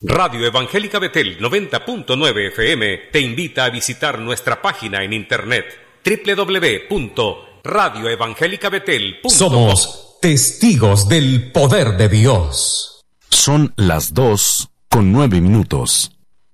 Radio Evangélica Betel 90.9 FM te invita a visitar nuestra página en internet www.radioevangelicabetel.com. Somos testigos del poder de Dios. Son las 2:09.